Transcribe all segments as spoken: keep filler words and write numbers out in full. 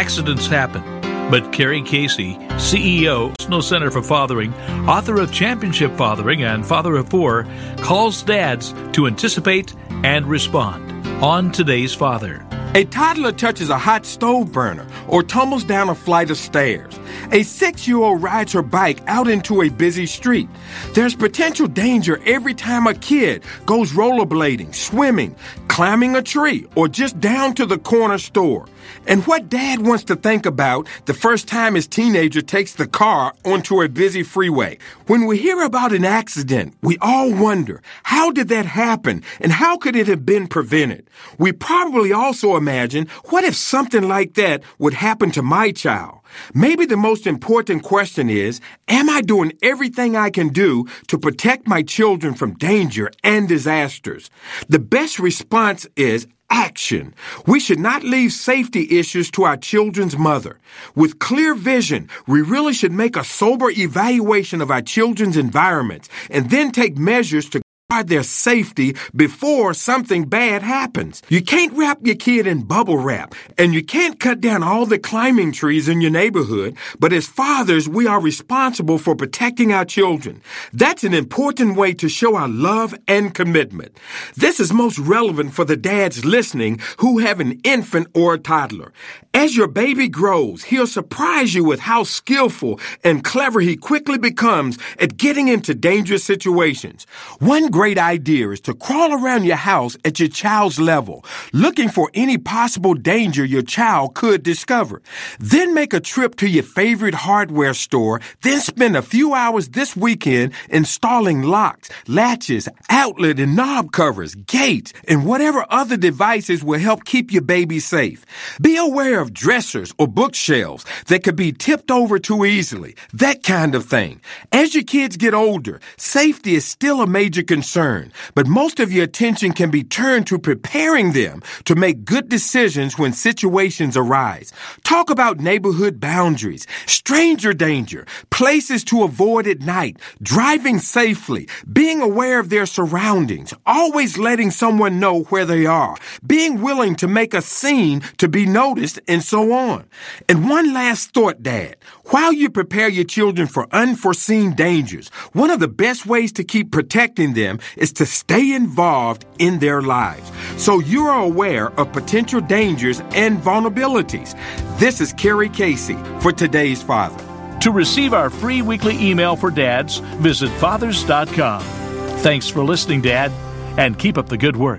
Accidents happen, but Carrie Casey, C E O, National Center for Fathering, author of Championship Fathering and Father of Four, calls dads to anticipate and respond. On Today's Father. A toddler touches a hot stove burner or tumbles down a flight of stairs. A six-year-old rides her bike out into a busy street. There's potential danger every time a kid goes rollerblading, swimming, climbing a tree, or just down to the corner store. And what dad wants to think about the first time his teenager takes the car onto a busy freeway. When we hear about an accident, we all wonder, how did that happen and how could it have been prevented? We probably also imagine, what if something like that would happen to my child? Maybe the most important question is, am I doing everything I can do to protect my children from danger and disasters? The best response is action. We should not leave safety issues to our children's mother. With clear vision, we really should make a sober evaluation of our children's environments and then take measures to guard their safety before something bad happens. You can't wrap your kid in bubble wrap, and you can't cut down all the climbing trees in your neighborhood, but as fathers, we are responsible for protecting our children. That's an important way to show our love and commitment. This is most relevant for the dads listening who have an infant or a toddler. As your baby grows, he'll surprise you with how skillful and clever he quickly becomes at getting into dangerous situations. One great idea is to crawl around your house at your child's level, looking for any possible danger your child could discover. Then make a trip to your favorite hardware store, then spend a few hours this weekend installing locks, latches, outlet and knob covers, gates, and whatever other devices will help keep your baby safe. Be aware of dressers or bookshelves that could be tipped over too easily, that kind of thing. As your kids get older, safety is still a major concern. Concern, but most of your attention can be turned to preparing them to make good decisions when situations arise. Talk about neighborhood boundaries, stranger danger, places to avoid at night, driving safely, being aware of their surroundings, always letting someone know where they are, being willing to make a scene to be noticed, and so on. And one last thought, Dad. While you prepare your children for unforeseen dangers, one of the best ways to keep protecting them is to stay involved in their lives, so you are aware of potential dangers and vulnerabilities. This is Carrie Casey for Today's Father. To receive our free weekly email for dads, visit fathers dot com. Thanks for listening, Dad, and keep up the good work.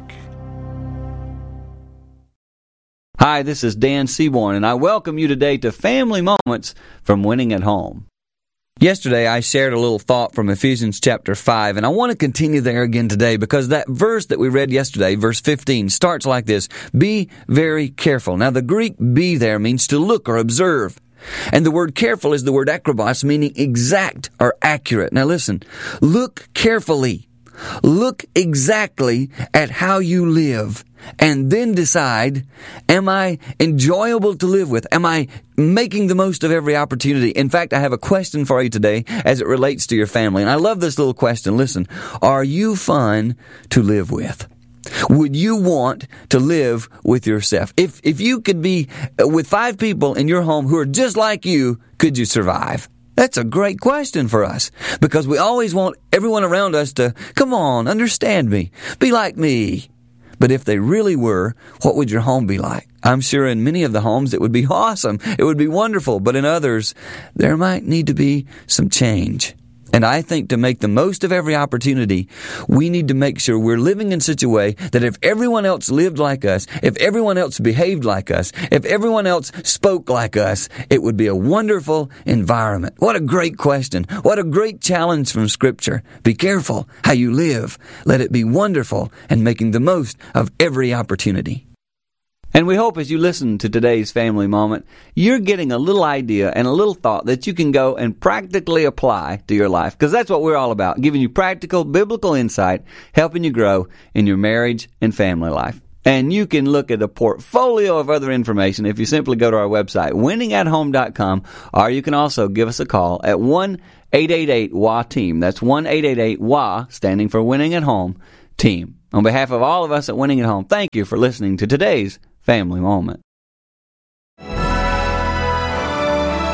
Hi, this is Dan Seaborn, and I welcome you today to Family Moments from Winning at Home. Yesterday, I shared a little thought from Ephesians chapter five, and I want to continue there again today because that verse that we read yesterday, verse fifteen, starts like this: be very careful. Now, the Greek be there means to look or observe. And the word careful is the word akrobos, meaning exact or accurate. Now listen, look carefully. Look exactly at how you live, and then decide, am I enjoyable to live with? Am I making the most of every opportunity? In fact, I have a question for you today as it relates to your family. And I love this little question. Listen, are you fun to live with? Would you want to live with yourself? If if you could be with five people in your home who are just like you, could you survive? That's a great question for us, because we always want everyone around us to, come on, understand me, be like me. But if they really were, what would your home be like? I'm sure in many of the homes it would be awesome, it would be wonderful, but in others, there might need to be some change. And I think to make the most of every opportunity, we need to make sure we're living in such a way that if everyone else lived like us, if everyone else behaved like us, if everyone else spoke like us, it would be a wonderful environment. What a great question. What a great challenge from Scripture. Be careful how you live. Let it be wonderful and making the most of every opportunity. And we hope as you listen to today's Family Moment, you're getting a little idea and a little thought that you can go and practically apply to your life. Because that's what we're all about, giving you practical, biblical insight, helping you grow in your marriage and family life. And you can look at a portfolio of other information if you simply go to our website, winning at home dot com, or you can also give us a call at one eight eight eight W A team. That's one eight eight eight W A, standing for Winning at Home, team. On behalf of all of us at Winning at Home, thank you for listening to today's Family Moment.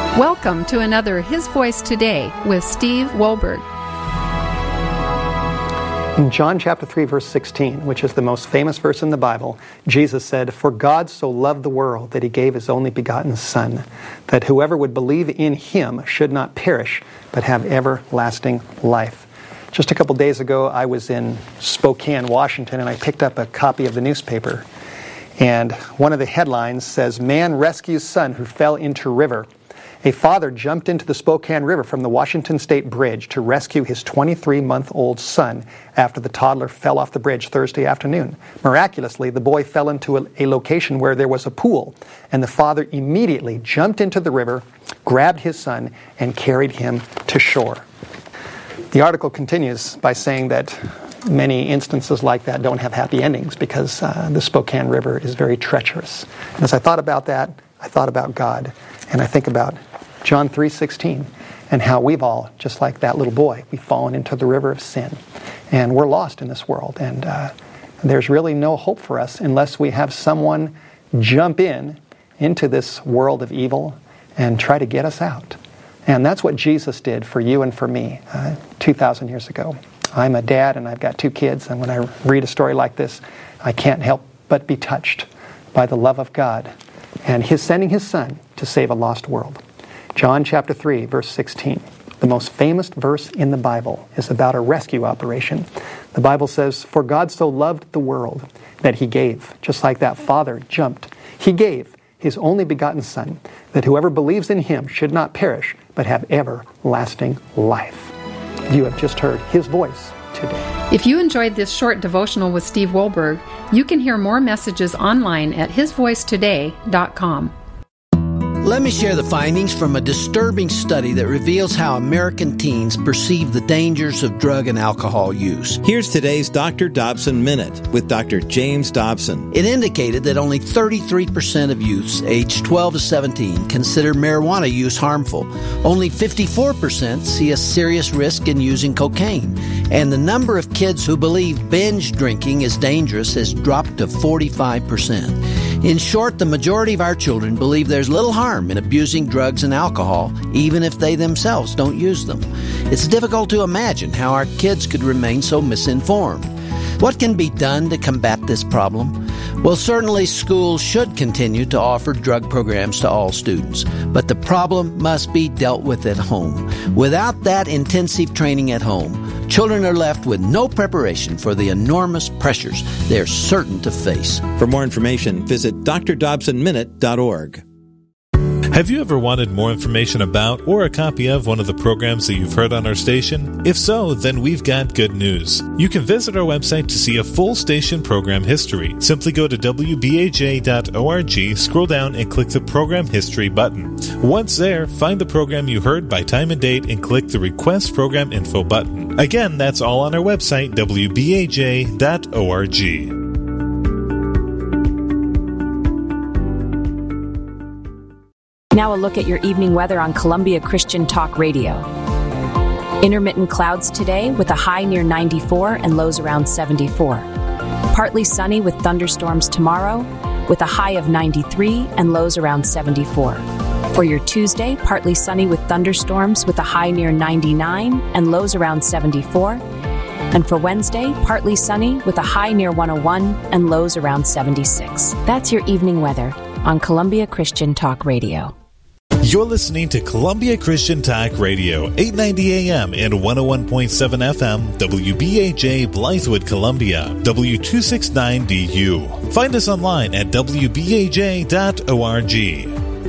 Welcome to another His Voice Today with Steve Wohlberg. In John chapter three, verse sixteen, which is the most famous verse in the Bible, Jesus said, "For God so loved the world that he gave his only begotten Son, that whoever would believe in him should not perish, but have everlasting life." Just a couple days ago, I was in Spokane, Washington, and I picked up a copy of the newspaper. And one of the headlines says, "Man rescues son who fell into river." A father jumped into the Spokane River from the Washington State Bridge to rescue his twenty-three-month-old son after the toddler fell off the bridge Thursday afternoon. Miraculously, the boy fell into a, a location where there was a pool, and the father immediately jumped into the river, grabbed his son, and carried him to shore. The article continues by saying that many instances like that don't have happy endings because uh, the Spokane River is very treacherous. And as I thought about that, I thought about God, and I think about John three sixteen, and how we've all, just like that little boy, we've fallen into the river of sin. And we're lost in this world. And uh, there's really no hope for us unless we have someone jump in into this world of evil and try to get us out. And that's what Jesus did for you and for me uh, two thousand years ago. I'm a dad, and I've got two kids. And when I read a story like this, I can't help but be touched by the love of God and his sending his Son to save a lost world. John chapter three, verse sixteen, the most famous verse in the Bible, is about a rescue operation. The Bible says, "For God so loved the world that he gave," just like that father jumped, he gave his only begotten Son, that whoever believes in him should not perish, but have everlasting life. You have just heard his voice today. If you enjoyed this short devotional with Steve Wohlberg, you can hear more messages online at his voice today dot com. Let me share the findings from a disturbing study that reveals how American teens perceive the dangers of drug and alcohol use. Here's today's Doctor Dobson Minute with Doctor James Dobson. It indicated that only thirty-three percent of youths aged twelve to seventeen consider marijuana use harmful. Only fifty-four percent see a serious risk in using cocaine. And the number of kids who believe binge drinking is dangerous has dropped to forty-five percent. In short, the majority of our children believe there's little harm in abusing drugs and alcohol, even if they themselves don't use them. It's difficult to imagine how our kids could remain so misinformed. What can be done to combat this problem? Well, certainly schools should continue to offer drug programs to all students, but the problem must be dealt with at home. Without that intensive training at home, children are left with no preparation for the enormous pressures they're certain to face. For more information, visit d r dobson minute dot org. Have you ever wanted more information about or a copy of one of the programs that you've heard on our station? If so, then we've got good news. You can visit our website to see a full station program history. Simply go to w b a j dot org, scroll down, and click the Program History button. Once there, find the program you heard by time and date and click the Request Program Info button. Again, that's all on our website, w b a j dot org. Now a look at your evening weather on Columbia Christian Talk Radio. Intermittent clouds today with a high near ninety-four and lows around seventy-four. Partly sunny with thunderstorms tomorrow with a high of ninety-three and lows around seventy-four. For your Tuesday, partly sunny with thunderstorms with a high near ninety-nine and lows around seventy-four. And for Wednesday, partly sunny with a high near one oh one and lows around seventy-six. That's your evening weather on Columbia Christian Talk Radio. You're listening to Columbia Christian Talk Radio, eight ninety A M and one oh one point seven F M, W B A J, Blythewood, Columbia, W two sixty-nine D U. Find us online at w b a j dot org.